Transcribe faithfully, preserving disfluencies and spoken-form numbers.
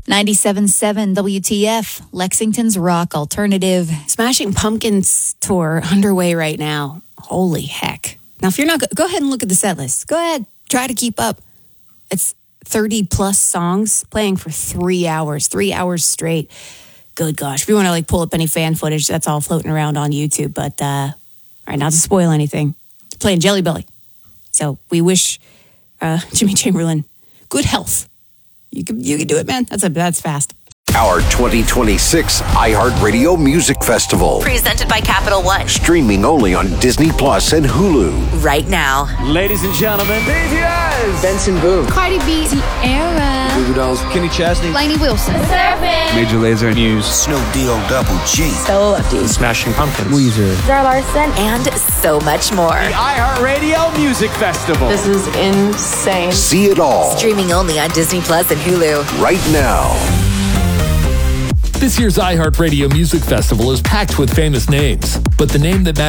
ninety-seven point seven W T F, Lexington's rock alternative. Smashing Pumpkins tour underway right now. Holy heck. Now, if you're not, go ahead and look at the set list. Go ahead. Try to keep up. It's thirty plus songs playing for three hours, three hours straight. Good gosh. If you want to like pull up any fan footage, that's all floating around on YouTube. But, uh, all right, not to spoil anything. Playing Jelly Belly. So we wish uh, Jimmy Chamberlain good health. You can, you can do it, man. That's a, that's fast. Our twenty twenty-six iHeartRadio Music Festival. Presented by Capital One. Streaming only on Disney Plus and Hulu. Right now. Ladies and gentlemen, B T S. Benson Boone. Cardi B. Tierra. Goo Goo Dolls. Kenny Chesney. Lainey Wilson. Surfing. Major Lazer. Muse. Snoop D O Double G. Stella Lefty. Smashing Pumpkins. Weezer. Zara Larson. And so much more. The iHeartRadio Music Festival. This is insane. See it all. Streaming only on Disney Plus and Hulu. Right now. This year's iHeartRadio Music Festival is packed with famous names, but the name that matters